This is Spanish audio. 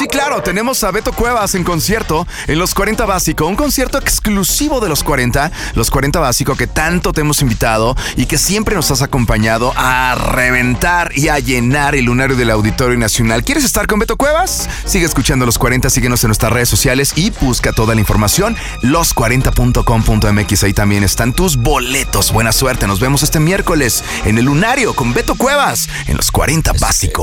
claro, tenemos a Beto Cuevas en concierto en Los 40 Básico, un concierto exclusivo de Los 40 Básico que tanto te hemos invitado y que siempre nos has acompañado a reventar y a llenar el lunario del Auditorio Nacional. ¿Quieres estar con Beto Cuevas? Sigue escuchando Los 40, síguenos en nuestras redes sociales y busca toda la información, los40.com.mx. Ahí también están tus boletos. Buena suerte, nos vemos este miércoles en el lunario con Beto Cuevas en Los 40 Básico.